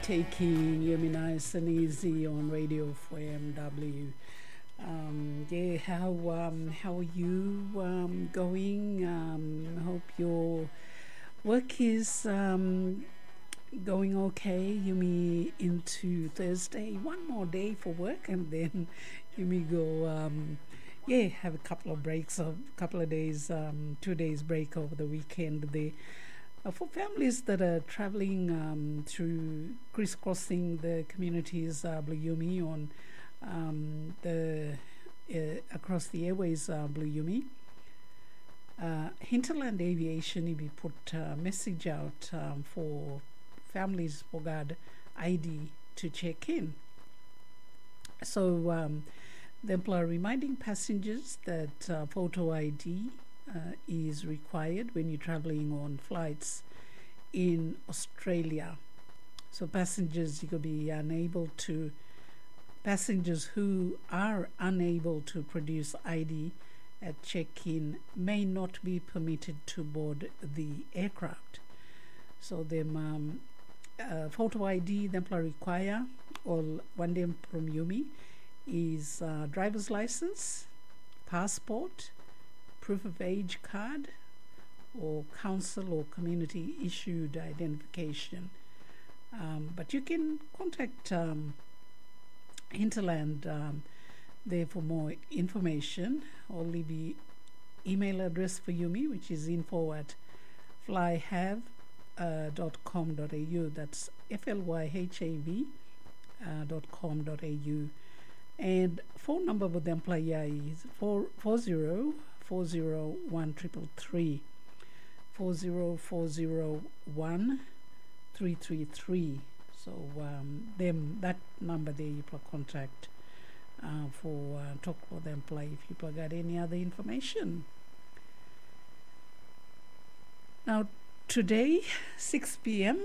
Taking Yumi Nice and Easy on Radio for MW. Yeah, how are you going? Hope your work is going okay. Yumi into Thursday, one more day for work, and then Yumi go. Yeah, have a couple of breaks, a couple of days, 2 days break over the weekend. For families that are traveling through crisscrossing the communities, Blue Yumi on the across the airways, Blue Yumi. Hinterland Aviation, he put a message out for families for God ID to check in. So the employer reminding passengers that photo ID is required when you're traveling on flights in Australia. So passengers who are unable to produce ID at check-in may not be permitted to board the aircraft. So them photo ID the employer require or one day from Yumi is driver's license, passport, proof of age card, or council or community issued identification. But you can contact Hinterland there for more information, or leave the email address for Yumi, which is info@flyhav.com.au. That's FLYHAV.com.au. And phone number with the employer is 4040133 40401 So that number there you can contact for talk with the employee if you got any other information. Now today 6 p.m.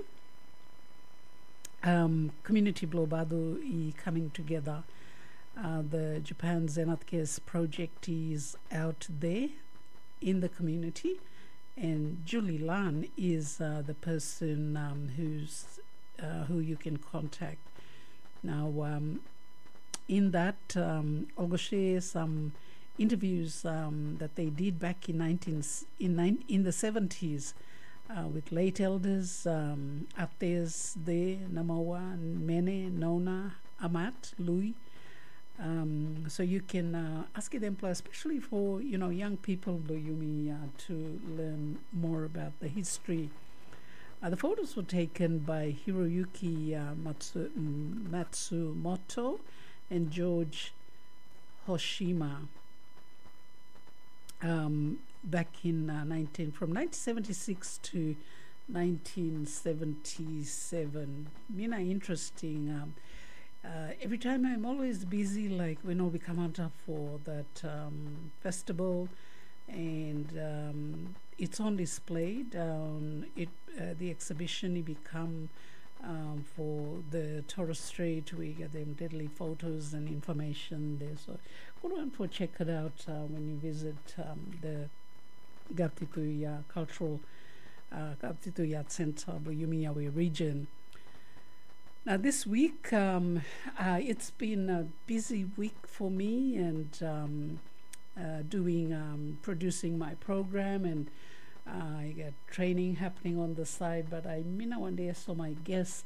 Community Blobado is coming together. The Japan Zenith Case project is out there in the community, and Julie Lan is the person who you can contact. Now, in that, I'll go share some interviews that they did back in the 70s with late elders, Aptes De, Namawa, Mene, Nona, Amat, Louis. So you can ask the employer, especially for young people, Yumi, to learn more about the history. The photos were taken by Hiroyuki Matsumoto and George Hoshima back in from 1976 to 1977. Interesting. Every time I'm always busy, like we come out for that festival, and it's on display down the exhibition. It become for the Torres Strait. We get them deadly photos and information there. So go on for check it out when you visit the Gaptituya Cultural Gaptituya Center, Yumiyawe region. Now this week, it's been a busy week for me, and producing my program, and I got training happening on the side. But one day I saw my guest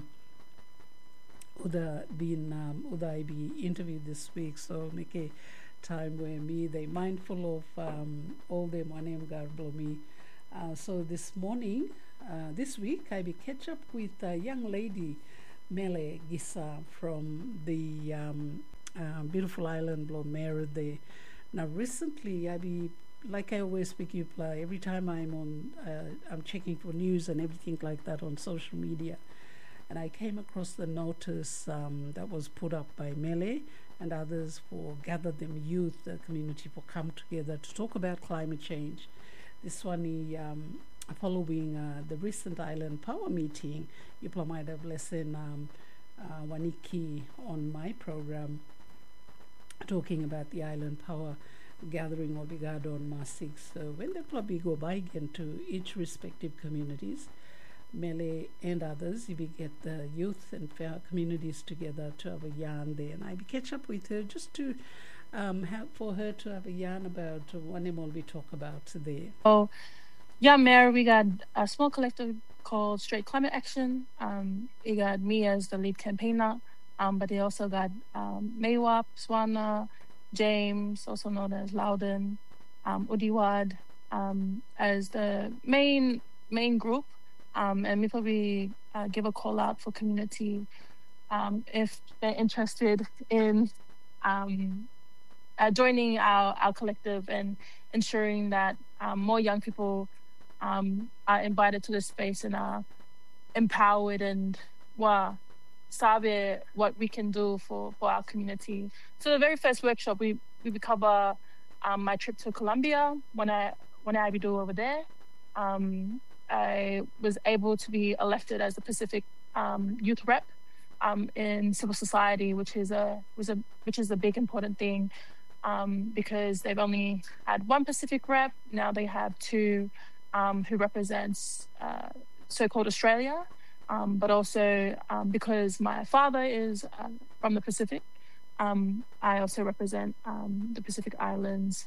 Uda be interviewed this week, so make a time where they mindful of all them one garble me. So this week I be catch up with a young lady, Mele Gisa, from the beautiful island Blomere there. Now recently I be, like I always speak you play, every time I'm on I'm checking for news and everything like that on social media, and I came across the notice that was put up by Mele and others for gather them youth, the community, for come together to talk about climate change. This one following the recent Island Power meeting. You might have listened Waniki on my program talking about the Island Power gathering Obligado on March 6. So when the club go by again to each respective communities, Melee and others. We get the youth and communities together to have a yarn there. And I catch up with her just to have for her to have a yarn about what we talk about there. Oh, yeah, Mayor, we got a small collective called Straight Climate Action. We got me as the lead campaigner, but they also got Maywap, Swana, James, also known as Loudon, Udiwad, as the main group. And we probably give a call out for community if they're interested in joining our collective and ensuring that more young people are invited to this space and are empowered and sabe what we can do for our community. So the very first workshop we cover my trip to Colombia when I do over there. I was able to be elected as the Pacific youth rep in civil society, which is a big important thing because they've only had one Pacific rep. Now they have two who represents so-called Australia, but also because my father is from the Pacific, I also represent the Pacific Islands.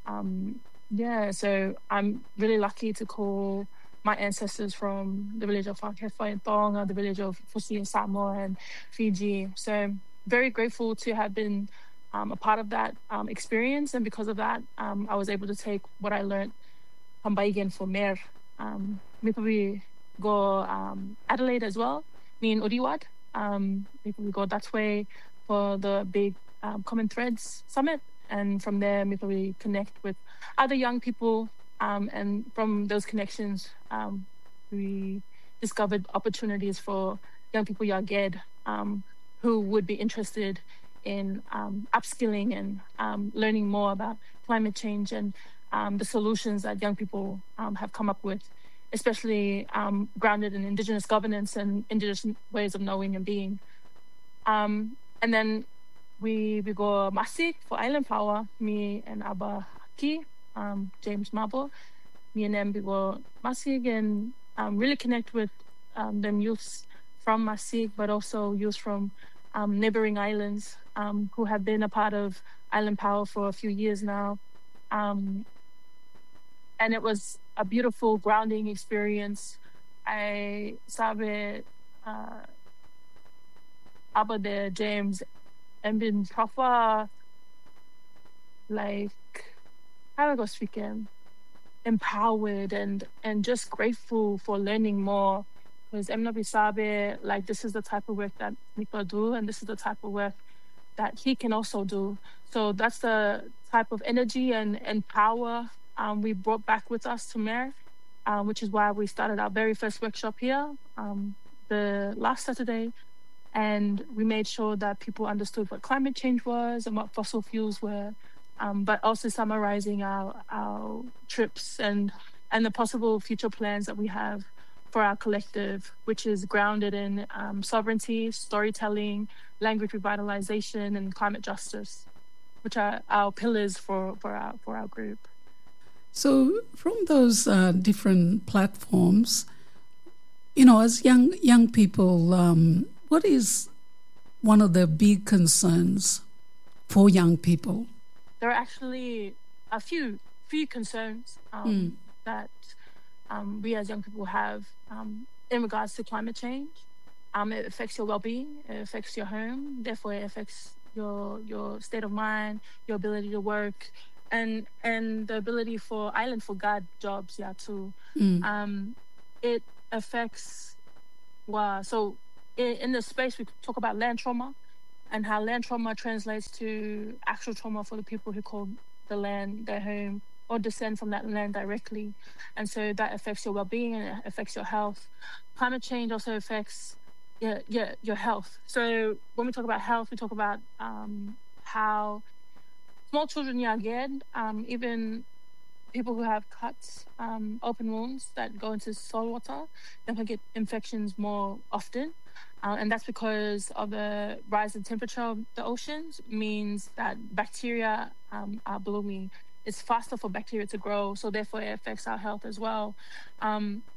So I'm really lucky to call my ancestors from the village of Whakefa in Tonga, the village of Fusi in Samoa and Fiji. So very grateful to have been a part of that experience. And because of that, I was able to take what I learned from Baigen for Mer. We probably go Adelaide as well, me and Uriwad. We probably go that way for the big Common Threads Summit. And from there, we probably connect with other young people. And from those connections, we discovered opportunities for young people Yaged who would be interested in upskilling and learning more about climate change and the solutions that young people have come up with, especially grounded in Indigenous governance and Indigenous ways of knowing and being. And then we go Masik for Island Power, me and Abba Haki, James Mabo. Me and them, we go Masik and really connect with them youths from Masik, but also youths from neighboring islands who have been a part of Island Power for a few years now. And it was a beautiful grounding experience. I sabe Abba there, James, and been proper, like, how I go speaking, empowered and just grateful for learning more. Because Mnabi Sabe, like, this is the type of work that Nipa do, and this is the type of work that he can also do. So that's the type of energy and power we brought back with us to Mer, which is why we started our very first workshop here the last Saturday. And we made sure that people understood what climate change was and what fossil fuels were, but also summarizing our trips and the possible future plans that we have for our collective, which is grounded in sovereignty, storytelling, language revitalization, and climate justice, which are our pillars for our group. So from those different platforms, as young people, what is one of the big concerns for young people? There are actually a few concerns that we as young people have in regards to climate change. It affects your well-being, it affects your home, therefore it affects your state of mind, your ability to work, and the ability for God jobs, too. It affects, so in this space we talk about land trauma and how land trauma translates to actual trauma for the people who call the land their home or descend from that land directly. And so that affects your well-being and it affects your health. Climate change also affects your health. So when we talk about health, we talk about how small children, again, even people who have cuts, open wounds that go into salt water, they can get infections more often. And that's because of the rise in temperature of the oceans means that bacteria are blooming. It's faster for bacteria to grow, so therefore it affects our health as well.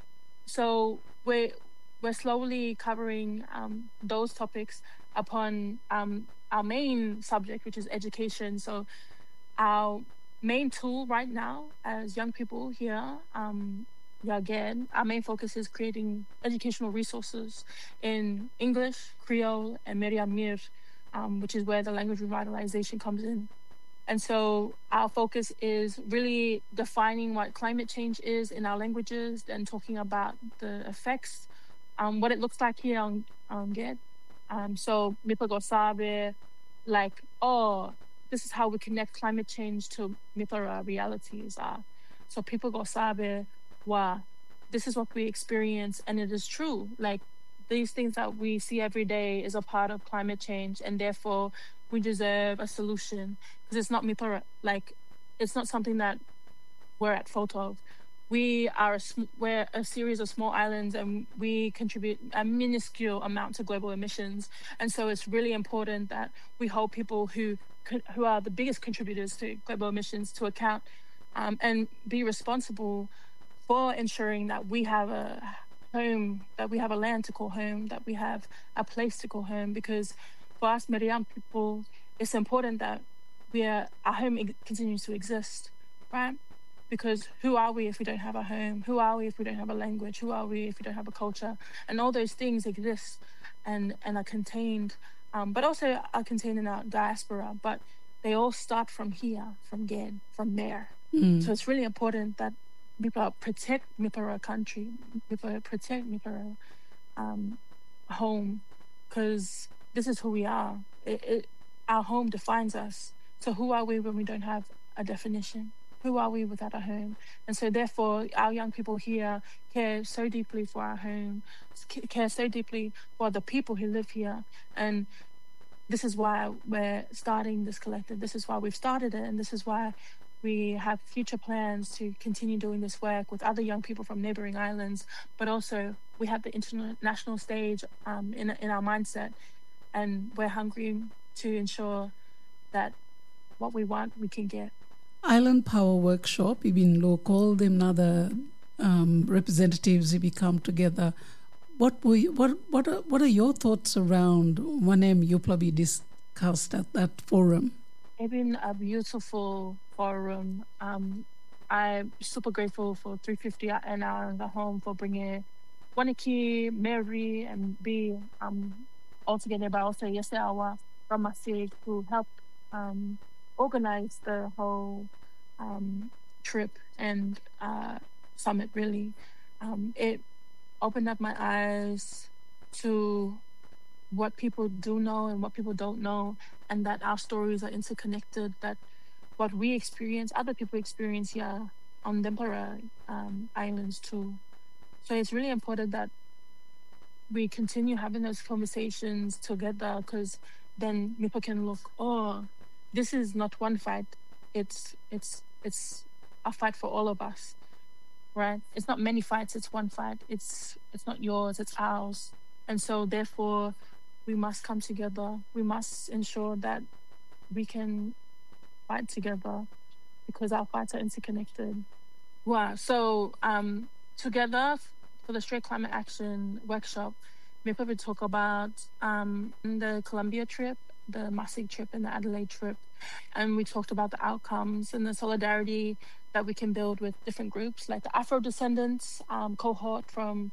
so we're slowly covering those topics upon our main subject, which is education. So our main tool right now as young people here, again, our main focus is creating educational resources in English, Creole, and Meriam Mir, which is where the language revitalization comes in. And so our focus is really defining what climate change is in our languages and talking about the effects, what it looks like here on GED. So Mipago Sabe, like, oh, this is how we connect climate change to Mipara realities. So people go Sabe, wow, this is what we experience, and it is true. Like, these things that we see every day is a part of climate change, and therefore we deserve a solution, because it's not Mipara, like, it's not something that we're at fault of. We're a series of small islands, and we contribute a minuscule amount to global emissions. And so it's really important that we hold people who are the biggest contributors to global emissions to account, and be responsible for ensuring that we have a home, that we have a land to call home, that we have a place to call home. Because for us Meriam people, it's important that our home continues to exist, right? Because who are we if we don't have a home? Who are we if we don't have a language? Who are we if we don't have a culture? And all those things exist and are contained, but also are contained in our diaspora. But they all start from here, from GED, from there. So it's really important that people protect Mipara country, people protect Mipara home, because this is who we are. Our home defines us. So who are we when we don't have a definition? Who are we without a home? And so therefore, our young people here care so deeply for our home, care so deeply for the people who live here. And this is why we're starting this collective. This is why we've started it. And this is why we have future plans to continue doing this work with other young people from neighboring islands. But also, we have the international stage in our mindset. And we're hungry to ensure that what we want, we can get. Island Power Workshop, even local, them other representatives, we come together. What are your thoughts around Wanem Yuplabi discussed at that forum? It's been a beautiful forum. I'm super grateful for 350 and our home for bringing Waniki, Mary, and B all together, but also Yasawa from Masig, who helped organize the whole trip and summit, really. It opened up my eyes to what people do know and what people don't know, and that our stories are interconnected, that what we experience, other people experience here on Dempara Islands too. So it's really important that we continue having those conversations together, because then people can look, oh, this is not one fight. It's a fight for all of us, right? It's not many fights, it's one fight. It's not yours, it's ours. And so therefore, we must come together. We must ensure that we can fight together, because our fights are interconnected. Wow. So together for the Straight Climate Action Workshop, maybe we talk about the Colombia trip, the Masig trip, and the Adelaide trip. And we talked about the outcomes and the solidarity that we can build with different groups, like the Afro Descendants cohort from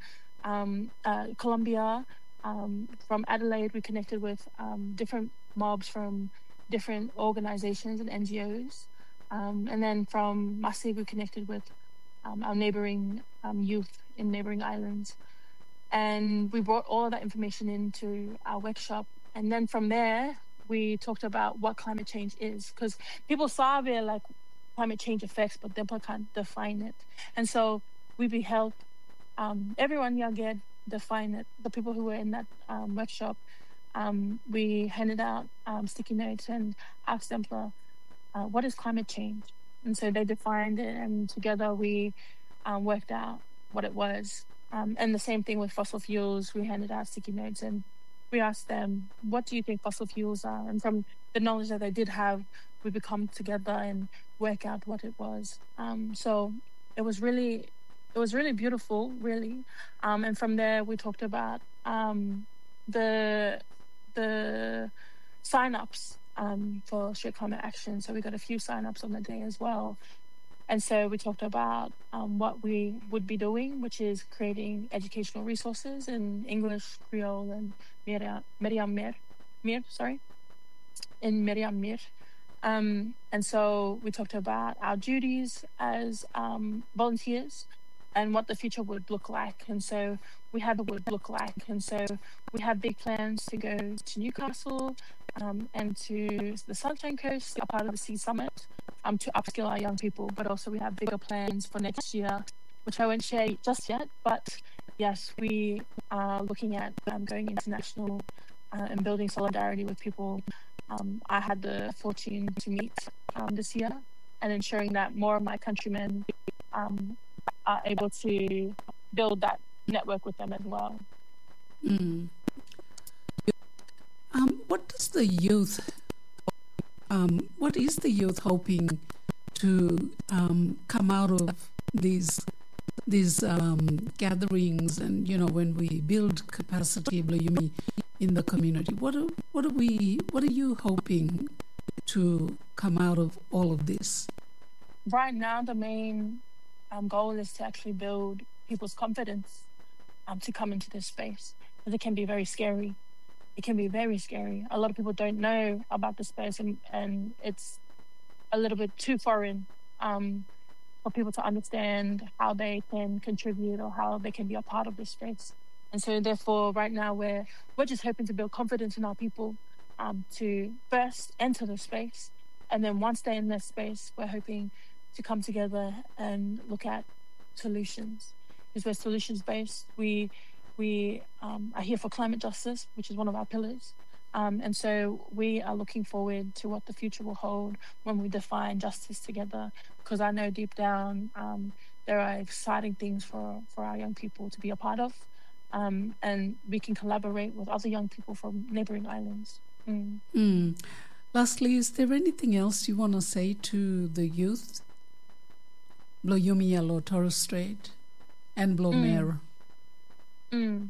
Colombia. From Adelaide, we connected with different mobs from different organizations and NGOs. And then from Masig, we connected with our neighboring youth in neighboring islands. And we brought all of that information into our workshop. And then from there, we talked about what climate change is, because people saw it like climate change effects, but they can't define it. And so we beheld everyone get define it. The people who were in that workshop, we handed out sticky notes and asked them for what is climate change. And so they defined it, and together we worked out what it was. And the same thing with fossil fuels. We handed out sticky notes and we asked them, what do you think fossil fuels are? And from the knowledge that they did have, we would come together and work out what it was. So it was really it was really beautiful, really. And from there, we talked about the the sign-ups for Street Climate Action. So we got a few sign-ups on the day as well. And so we talked about what we would be doing, which is creating educational resources in English, Creole, and Meriam Mir, in Meriam Mir. And so we talked about our duties as volunteers and what the future would look like. And so we have big plans to go to Newcastle and to the Sunshine Coast, a part of the Sea Summit, to upskill our young people. But also we have bigger plans for next year, which I won't share just yet. But yes, we are looking at going international and building solidarity with people. I had the fortune to meet this year, and ensuring that more of my countrymen are able to build that network with them as well. Mm. What is the youth hoping to come out of these gatherings, and when we build capacity, Blayumi, in the community? What are you hoping to come out of all of this? Right now, the main goal is to actually build people's confidence to come into this space, because it can be very scary. It can be very scary. A lot of people don't know about the space, and it's a little bit too foreign for people to understand how they can contribute or how they can be a part of this space. And so therefore, right now, we're just hoping to build confidence in our people to first enter the space. And then once they're in this space, we're hoping to come together and look at solutions. Because we're solutions-based. We are here for climate justice, which is one of our pillars. And so we are looking forward to what the future will hold when we define justice together. Because I know deep down there are exciting things for our young people to be a part of. And we can collaborate with other young people from neighboring islands. Lastly, is there anything else you want to say to the youth? Blayumi Yalo, Torres Strait, and Blomer. Don't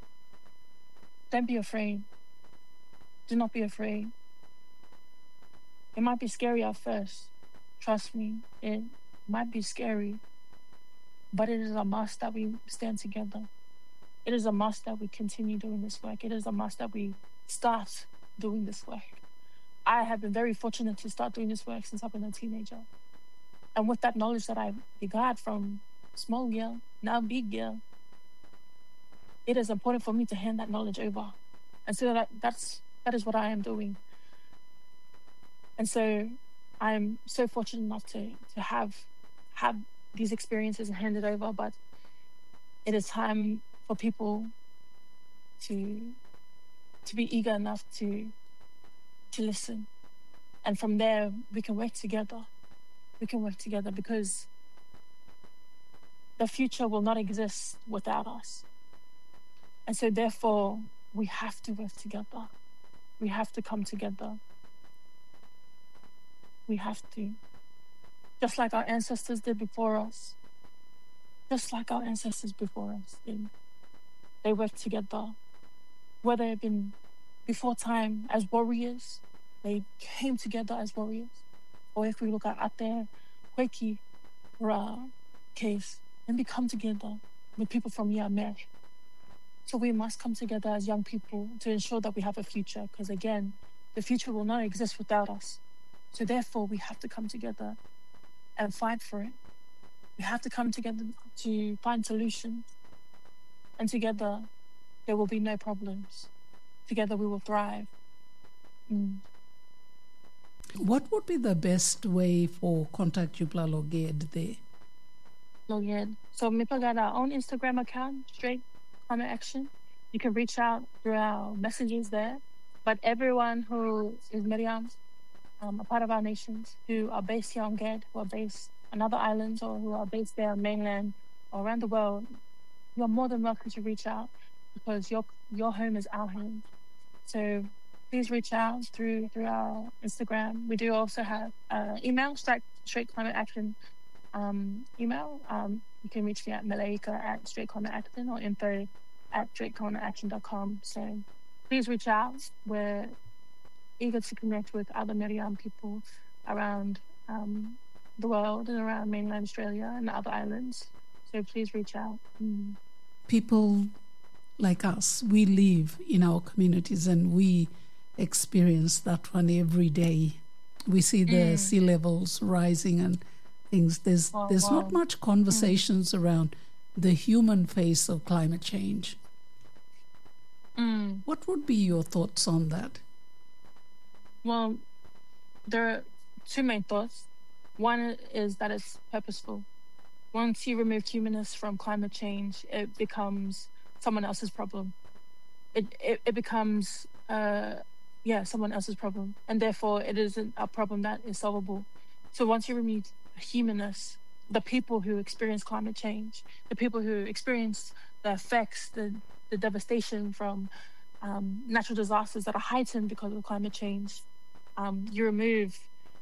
be afraid. Do not be afraid. It might be scary at first. Trust me, it might be scary. But it is a must that we stand together. It is a must that we continue doing this work. It is a must that we start doing this work. I have been very fortunate to start doing this work since I've been a teenager. And with that knowledge that I got from small girl, now big girl, it is important for me to hand that knowledge over. And so that is what I am doing. And so I'm so fortunate enough to have these experiences and hand it over. But it is time for people to be eager enough to listen. And from there, we can work together. We can work together because the future will not exist without us. And so therefore, we have to work together. We have to come together. We have to. Just like our ancestors did before us. Just like our ancestors before us did. They worked together. Whether it been before time as warriors, they came together as warriors. Or if we look at Ate, Kweki, Ra case, and we come together with people from Yamer. So we must come together as young people to ensure that we have a future, because again, the future will not exist without us. So therefore, we have to come together and fight for it. We have to come together to find solutions. And together, there will be no problems. Together, we will thrive. What would be the best way for contact Yupla Loged there? Loged. So Mipa got our own Instagram account, Straight Climate Action. You can reach out through our messages there. But everyone who is Meriam, a part of our nations, who are based here on Ged, who are based on other islands, or who are based there on mainland or around the world, you're more than welcome to reach out, because your home is our home. So please reach out through our Instagram. We do also have email, Straight Climate Action email. You can reach me at malaika@straightcorneraction or info@straightcorneraction.com. So please reach out. We're eager to connect with other Miriam people around the world and around mainland Australia and other islands. So please reach out. People like us, we live in our communities and we experience that one every day. We see the sea levels rising and things. There's not much conversations around the human face of climate change. What would be your thoughts on that? Well, there are two main thoughts. One is that it's purposeful. Once you remove humanness from climate change, it becomes someone else's problem. It becomes someone else's problem, and therefore it isn't a problem that is solvable. So once you remove humanness, the people who experience climate change, the people who experience the effects, the devastation from natural disasters that are heightened because of climate change, you remove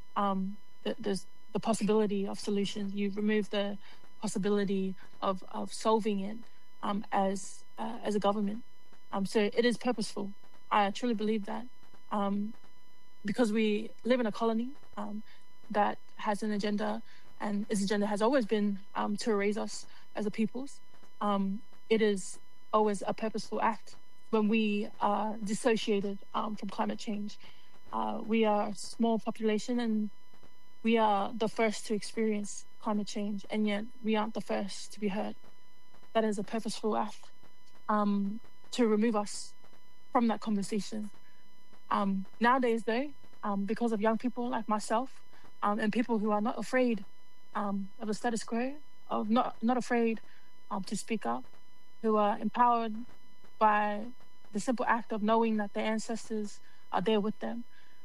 the possibility of solutions. You remove the possibility of solving it as a government. So it is purposeful. I truly believe that, because we live in a colony that has an agenda, and its agenda has always been to erase us as a peoples. It is always a purposeful act when we are dissociated from climate change. We are a small population and we are the first to experience climate change, and yet we aren't the first to be hurt. That is a purposeful act to remove us from that conversation. Nowadays, though, because of young people like myself and people who are not afraid of the status quo, of not afraid to speak up, who are empowered by the simple act of knowing that their ancestors are there with them,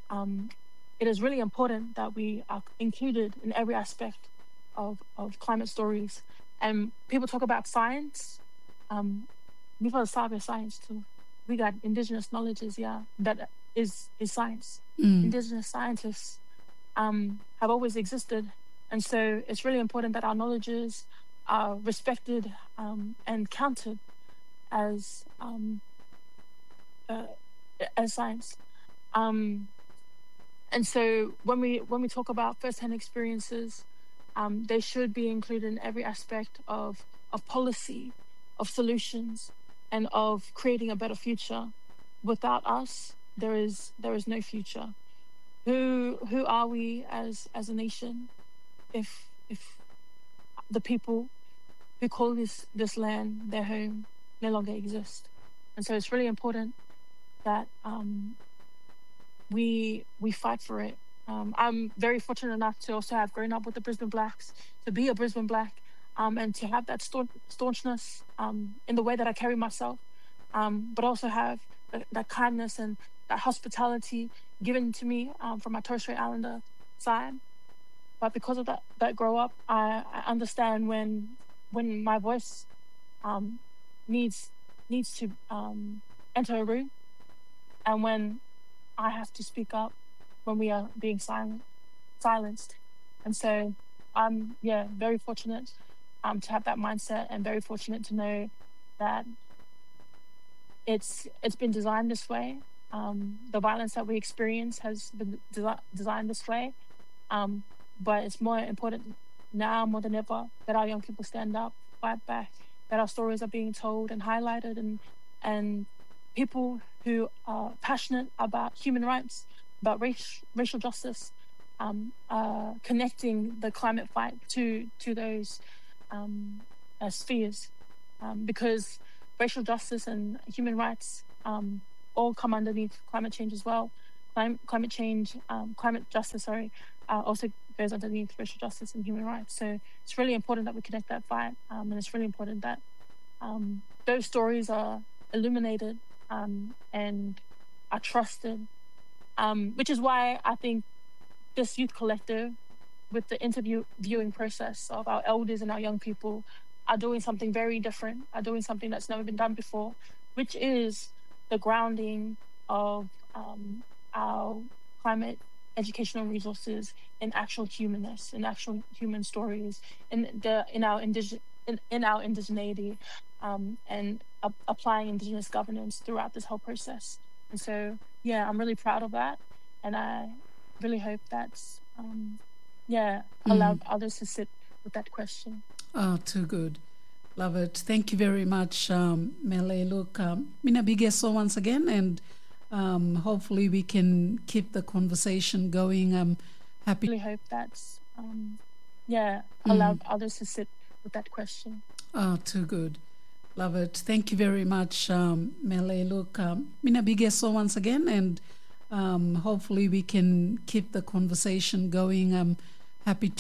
it is really important that we are included in every aspect of climate stories. And people talk about science. We've got to start with science too. We got indigenous knowledges, that is science. Indigenous scientists have always existed. And so it's really important that our knowledges are respected and counted as science. And so when we talk about first-hand experiences, they should be included in every aspect of policy, of solutions, and of creating a better future. Without us, there is no future. Who are we as a nation if the people who call this land their home no longer exist? And so it's really important that we fight for it. I'm very fortunate enough to also have grown up with the Brisbane Blacks, to be a Brisbane Black, and to have that staunchness in the way that I carry myself, but also have that kindness and that hospitality given to me from my Torres Strait Islander side. But because of that grow up, I understand when my voice needs to enter a room, and when I have to speak up when we are being silenced. And so I'm very fortunate to have that mindset, and very fortunate to know that it's been designed this way. The violence that we experience has been designed this way. But it's more important now more than ever that our young people stand up, fight back, that our stories are being told and highlighted, and people who are passionate about human rights, about racial justice, connecting the climate fight to those spheres, because racial justice and human rights all come underneath climate change as well. Climate justice, also goes underneath racial justice and human rights. So it's really important that we connect that fight, and it's really important that those stories are illuminated and are trusted, which is why I think this youth collective, with the interviewing process of our elders and our young people, are doing something very different, are doing something that's never been done before, which is the grounding of our climate educational resources in actual humanness, in actual human stories, in our indigeneity, and applying Indigenous governance throughout this whole process. And so, yeah, I'm really proud of that, and I really hope that's allowed others to sit with that question. Oh, too good. Love it. Thank you very much, Mele. Look, Mina Bigeso once again, and hopefully we can keep the conversation going. I'm happy. I really hope that's allowed others to sit with that question. Oh, too good. Love it. Thank you very much, Mele. Look, Mina Bigeso once again, and hopefully we can keep the conversation going. I'm happy to